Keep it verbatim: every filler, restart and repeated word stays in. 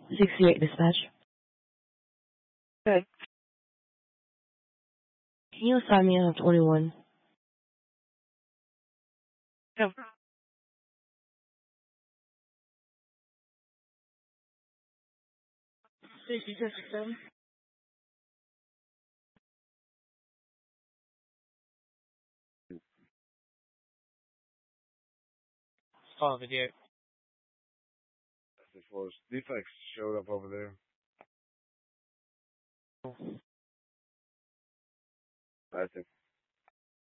sixty-eight dispatch. Okay. Can you assign me on twenty-one? Yeah. Safety seven. Call video. As far as defects showed up over there. I think.